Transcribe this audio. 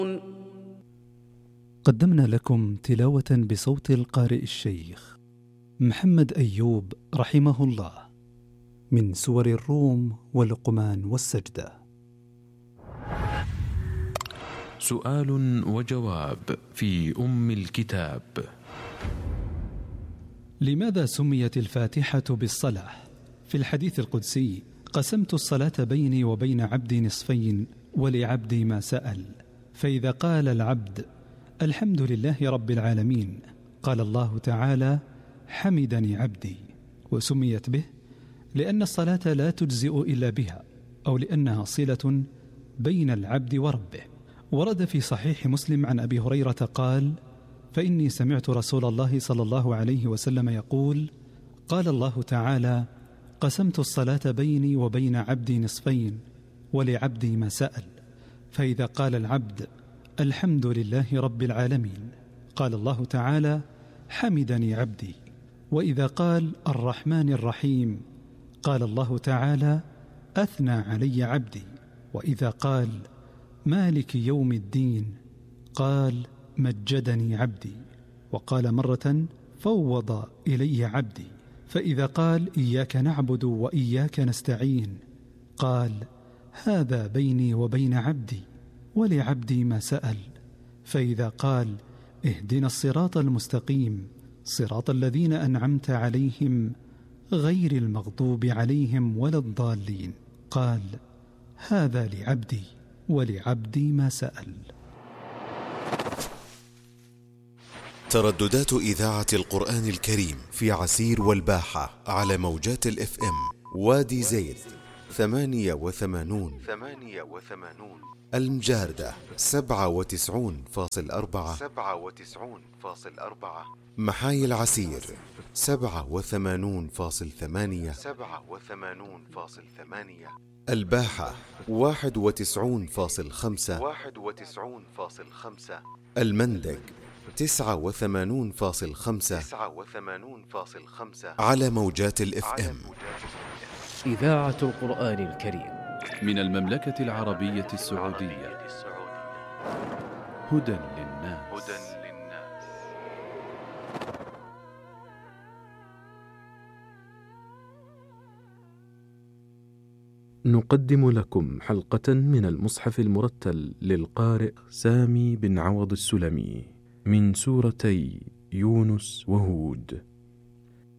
قدمنا لكم تلاوة بصوت القارئ الشيخ محمد أيوب رحمه الله من سور الروم ولقمان والسجدة. سؤال وجواب في أم الكتاب. لماذا سميت الفاتحة بالصلاة؟ في الحديث القدسي: قسمت الصلاة بيني وبين عبدي نصفين ولعبدي ما سأل. فإذا قال العبد الحمد لله رب العالمين، قال الله تعالى: حمدني عبدي. وسميت به لأن الصلاة لا تجزئ إلا بها، أو لأنها صلة بين العبد وربه. ورد في صحيح مسلم عن أبي هريرة قال: فإني سمعت رسول الله صلى الله عليه وسلم يقول: قال الله تعالى: قسمت الصلاة بيني وبين عبدي نصفين ولعبدي ما سأل. فإذا قال العبد الحمد لله رب العالمين، قال الله تعالى: حمدني عبدي. وإذا قال الرحمن الرحيم، قال الله تعالى: أثنى علي عبدي. وإذا قال مالك يوم الدين، قال: مجدني عبدي. وقال مرة: فوض إلي عبدي. فإذا قال إياك نعبد وإياك نستعين، قال: هذا بيني وبين عبدي ولعبدي ما سأل. فإذا قال اهدنا الصراط المستقيم صراط الذين أنعمت عليهم غير المغضوب عليهم ولا الضالين، قال: هذا لعبدي ولعبدي ما سأل. ترددات إذاعة القرآن الكريم في عسير والباحة على موجات الإف إم وادي زيد 88، المجاردة 97.4، محاي العسير 87.8، الباحة 91.5، المندق 89.5 على موجات الإف إم. إذاعة القرآن الكريم من المملكة العربية السعودية. هدى للناس. نقدم لكم حلقة من المصحف المرتل للقارئ سامي بن عوض السلمي من سورتي يونس وهود.